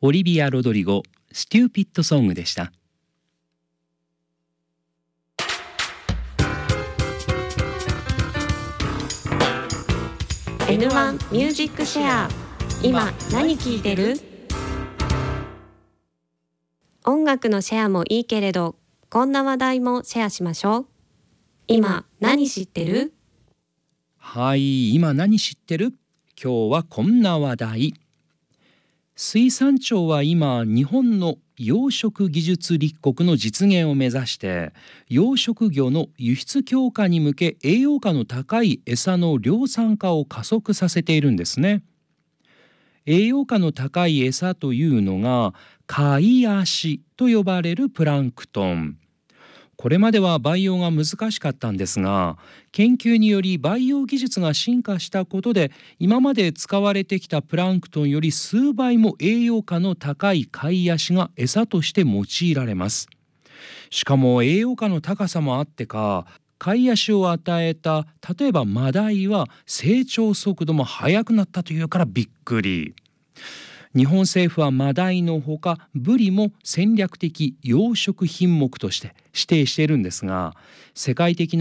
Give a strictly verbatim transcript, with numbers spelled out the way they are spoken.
オリビア・ロドリゴ、ステューピッドソングでした。 エヌワン ミュージックシェア、今何聴いてる？音楽のシェアもいいけれど、こんな話題もシェアしましょう。今何知ってる？ はい、今何知ってる？今日はこんな話題。水産庁は今、日本の養殖技術立国の実現を目指して、養殖魚の輸出強化に向け栄養価の高い餌の量産化を加速させているんですね。栄養価の高い餌というのが貝足と呼ばれるプランクトン。これまでは培養が難しかったんですが、研究により培養技術が進化したことで、今まで使われてきたプランクトンより数倍も栄養価の高い貝足が餌として用いられます。しかも栄養価の高さもあってか、貝足を与えた例えばマダイは成長速度も速くなったというからびっくり。日本政府はマダイのほかブリも戦略的養殖品目として指定しているんですが、世界的な